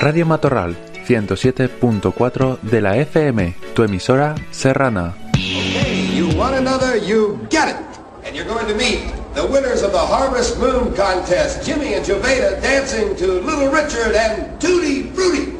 Radio Matorral 107.4 de la FM, tu emisora serrana. Okay, you want another, you get it. And you're going to meet the winners of the Harvest Moon Contest, Jimmy and Jovita dancing to Little Richard and Tutti Frutti.